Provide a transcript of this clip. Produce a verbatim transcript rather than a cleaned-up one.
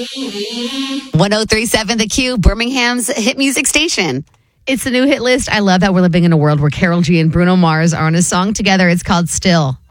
ten thirty-seven The Q, Birmingham's hit music station. It's the new hit list. I love that we're living in a world where Karol G and Bruno Mars are on a song together. It's called Still.